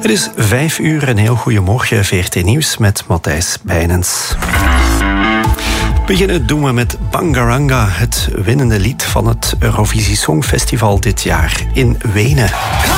Het is 5 uur, een heel goeiemorgen, VRT Nieuws met Matthijs Bijnens. Beginnen doen we met Bangaranga, het winnende lied van het Eurovisie Songfestival dit jaar in Wenen.